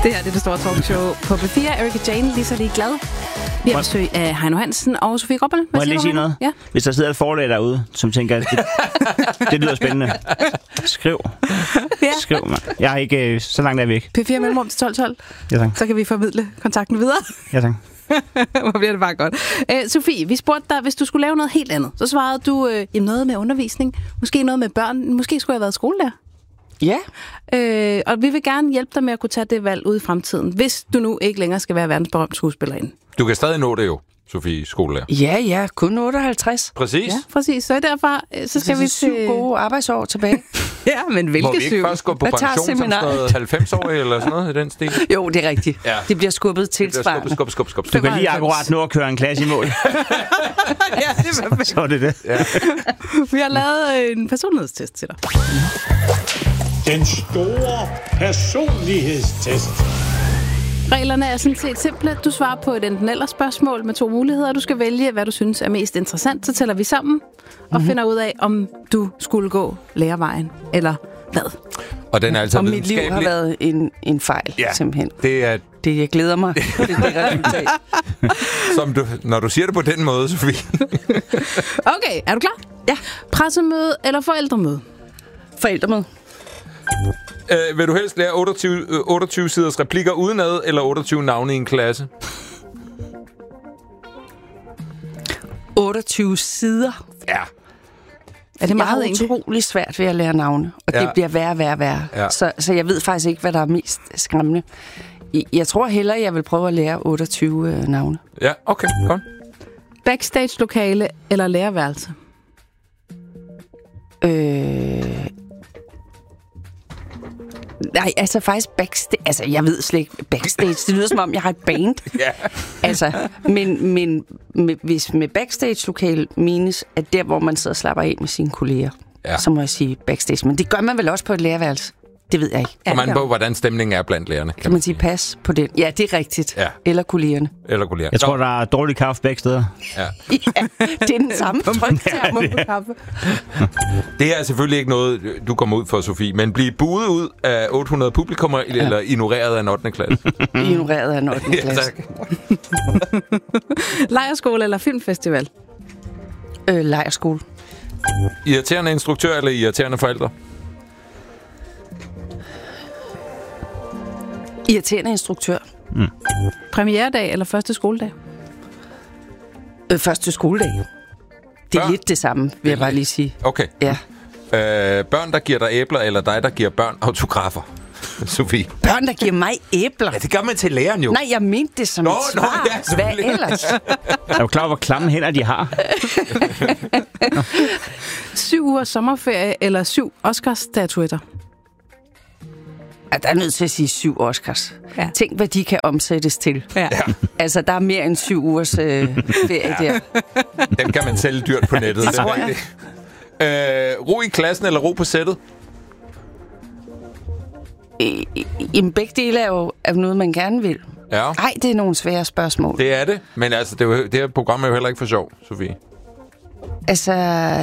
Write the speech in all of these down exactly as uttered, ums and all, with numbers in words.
Det her det er det store talkshow på P fire. Erika Jane, lige så lige glad. Vi har besøg af Heino Hansen og Sofie Gråbøl. Må jeg lige sige noget? Ja. Hvis der sidder et forlag derude, som tænker, det, det lyder spændende. Skriv. Ja. Skriv, mand. Jeg er ikke så langt der væk. P fire mellemrum til tolv tolv. Ja, tak. Så kan vi formidle kontakten videre. Ja, tak. Hvor bliver det bare godt. Æ, Sofie, vi spurgte dig, hvis du skulle lave noget helt andet, så svarede du øh, jamen noget med undervisning, måske noget med børn, måske skulle jeg have været skolelærer. Ja. Øh, og vi vil gerne hjælpe dig med at kunne tage det valg ud i fremtiden, hvis du nu ikke længere skal være verdensberømt skuespillerinde. Du kan stadig nå det jo, Sofie, skolelærer. Ja, ja, kun otteoghalvtreds. Præcis. Ja, præcis. Så derfor så skal vi syv til... gode arbejdsår tilbage. Ja, men hvilke Må vi ikke syv? først gå på Jeg tager pension som sådan seminaret. noget halvfems-årig eller sådan noget i den stil? Jo, det er rigtigt. Ja. Det bliver skubbet Det bliver tilsvarende. skub, skub, skub, Du skub. kan lige akkurat nå at køre en klasse i mål. Ja, det er perfekt. Så er det det. Ja. Vi har lavet en personlighedstest til dig. Den store personlighedstest. Reglerne er sådan set simple. Du svarer på et enten eller spørgsmål med to muligheder. Du skal vælge, hvad du synes er mest interessant. Så tæller vi sammen og mm-hmm. finder ud af, om du skulle gå lærervejen eller hvad. Og den er altså Og mit liv har videnskabelig. været en, en fejl, Ja, simpelthen. det er, Det, jeg glæder mig til det resultat. som du, når du siger det på den måde, Sofie. Okay, er du klar? Ja. Pressemøde eller forældremøde? Forældremøde. Øh, vil du helst lære otteogtyve, otteogtyve siders replikker udenad, eller otteogtyve navne i en klasse? otteogtyve sider. Ja. Er det Jeg meget har egentlig? utrolig svært ved at lære navne, og Ja. det bliver værre, værre, værre. Ja. Så, så jeg ved faktisk ikke, hvad der er mest skræmmende. Jeg- Jeg tror hellere, jeg vil prøve at lære otteogtyve øh, navne. Ja, okay, godt. Backstage-lokale eller lærerværelse? Øh... Nej, altså faktisk backstage... Altså, jeg ved slet ikke... Backstage, det lyder som om, jeg har et band. Ja. Altså, men, men med, hvis med backstage-lokal menes, at der, hvor man sidder og slapper af med sine kolleger, Ja. så må jeg sige backstage. Men det gør man vel også på et lærerværelse? Det ved jeg ikke. Kom an på, hvordan stemningen er blandt lærerne. Kan man sige pas på den? Ja, det er rigtigt. Ja. Eller kollegerne. Eller kolleger. Jeg tror, der er dårlig kaffe begge steder. Ja. Ja, det er den samme trykterm på kaffe. Det er selvfølgelig ikke noget, du kommer ud for, Sofie, men blive buet ud af otte hundrede publikummer, ja. Eller ignoreret af en ottende klasse. Ignoreret af en ottende Ja, klasse. tak. Lejrskole eller filmfestival? Øh, lejrskole. Irriterende instruktør eller irriterende forældre? Irriterende instruktør. Premieredag eller første skoledag? Øh, første skoledag. Det er Børn. lidt det samme, vil jeg bare lige sige. Okay. Ja. Øh, børn, der giver dig æbler, eller dig, der giver børn autografer? Sofie. Børn, der giver mig æbler. Ja, det gør man til læreren jo. Nej, jeg mente det som Nå, et nå, svar. ja, Hvad selvfølgelig. ellers? Er du klar over, hvor klamme hænder de har? Syv uger sommerferie eller syv Oscars-statuetter? Ja, der er nødt til at sige syv Oscars. Ja. Tænk, hvad de kan omsættes til. Ja. Altså, der er mere end syv ugers øh, ferie der. Dem kan man sælge dyrt på nettet. Det tror er rigtigt. Øh, ro i klassen eller ro på sættet? Jamen, begge dele er jo er noget, man gerne vil. Ja, Nej, det er nogle svære spørgsmål. det er det. Men altså, det, er jo, det her program er jo heller ikke for sjov, Sofie. Altså...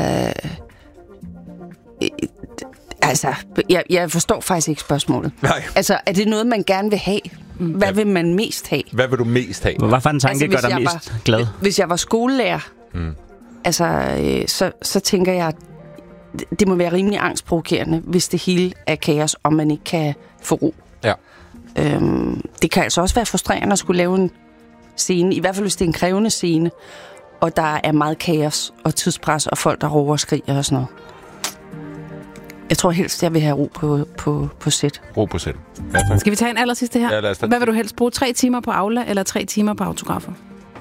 øh, Altså, jeg, jeg forstår faktisk ikke spørgsmålet. Nej. Altså, er det noget, man gerne vil have? Hvad vil man mest have? Hvad vil du mest have? Hvad for en tanke Altså, gør hvis dig jeg mest var- glad? Hvis jeg var skolelærer, mm. altså, øh, så, så tænker jeg, at det må være rimelig angstprovokerende, hvis det hele er kaos, og man ikke kan få ro. Ja. Øhm, det kan altså også være frustrerende at skulle lave en scene, i hvert fald hvis det er en krævende scene, og der er meget kaos og tidspres, og folk, der råber og skriger og sådan noget. Jeg tror helst, jeg vil have ro på, på, på sæt. Ro på sæt. Ja, tak. Skal vi tage en aller sidste her? Ja, lad os tage Hvad vil du helst bruge? Tre timer på Aula eller tre timer på autografer?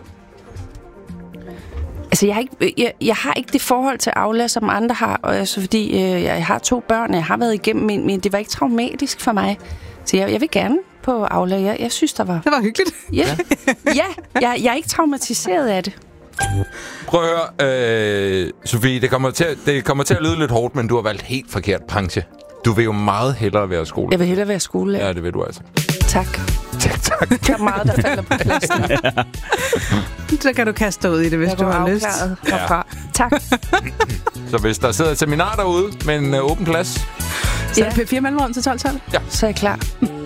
Altså, jeg har, ikke, jeg, jeg har ikke det forhold til Aula, som andre har, og altså, fordi øh, jeg har to børn, og jeg har været igennem, men, men det var ikke traumatisk for mig. Så jeg, jeg vil gerne på Aula. Jeg, jeg synes, der var... Det var hyggeligt. Ja, ja jeg, jeg er ikke traumatiseret af det. Prøv at høre, øh, Sofie, det kommer, til, at- det kommer til at lyde lidt hårdt, men du har valgt helt forkert branche. Du vil jo meget hellere være skole. Jeg vil hellere være skolelærer. Ja, det vil du altså. Tak. Tak, tak. Der er meget, der falder på plads. Så kan du kaste dig ud i det, hvis Jeg du går har lyst. afklaret herfra. Tak. Så hvis der sidder et seminar derude med en øh, åben plads, Så er det P fire mellemrum til tolv tolv. Så er jeg klar.